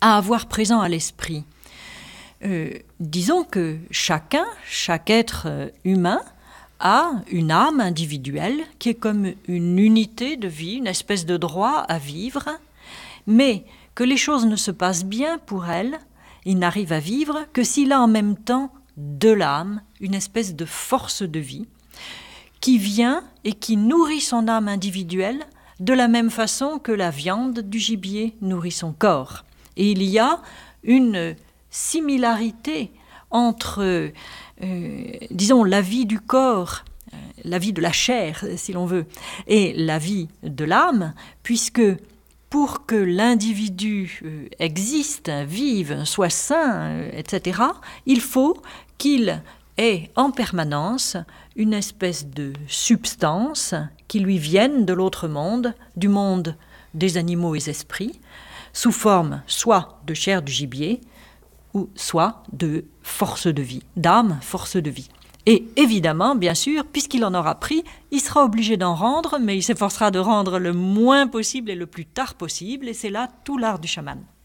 à avoir présent à l'esprit. Disons que chaque être humain, a une âme individuelle qui est comme une unité de vie, une espèce de droit à vivre, mais que les choses ne se passent bien pour elle, il n'arrive à vivre que s'il a en même temps de l'âme, une espèce de force de vie, qui vient et qui nourrit son âme individuelle de la même façon que la viande du gibier nourrit son corps. Et il y a une similarité entre, disons, la vie du corps, la vie de la chair, si l'on veut, et la vie de l'âme, puisque pour que l'individu existe, vive, soit sain, etc., il faut qu'il ait en permanence une espèce de substance qui lui vienne de l'autre monde, du monde des animaux et des esprits, sous forme soit de chair du gibier, ou soit de force de vie, d'âme, force de vie. Et évidemment, bien sûr, puisqu'il en aura pris, il sera obligé d'en rendre, mais il s'efforcera de rendre le moins possible et le plus tard possible, et c'est là tout l'art du chaman.